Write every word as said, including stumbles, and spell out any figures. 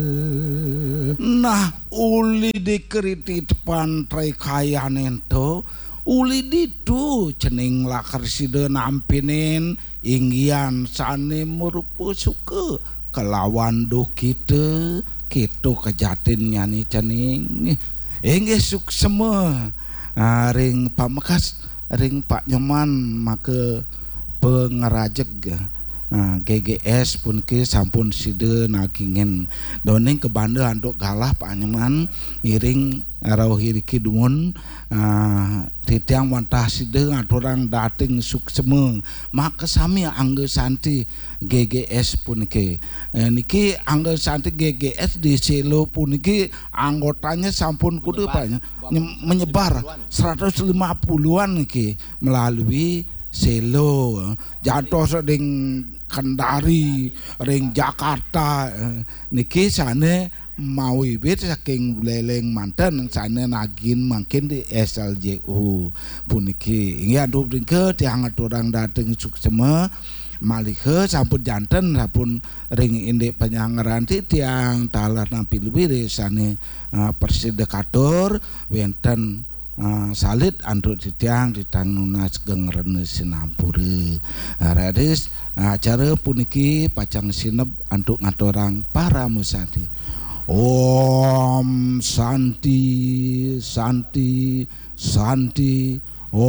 Nah uli dikeriti depan trai kaya nento uli ditu cening lakar sida nampinin inggian sane merupu suka kelawan do kita kita kejatin nyanyi cening inggih suksema ring pamekas ring Pak Nyoman maka pengerajek Nah, G G S pun ke sampun sida nagingen doning ke Banda anduk galah Pak Nyoman iring arau hiriki dumun uh, titiang wantah sida ngaturang dating suksema maka sami angge santi G G S pun ke eh, niki angge santi G G S di selo pun niki anggotanya sampun kudu Pak menyebar seratus lima puluhan niki melalui selo jatuh seding Kendari ring Jakarta niki sane mau ibit saking leleng manten sane nagin makin di S L J U puniki inggih aduh ke tiang aturang dateng suksema malih sampun janten sampun ring indek penyangeran ti tiang talar nampi lebih sane uh, persidekator wenten Uh, salit anduk ditiang ditangunas gengrene sinampure radis acara puniki pacang sinep anduk ngatorang para musadi Om Santi Santi Santi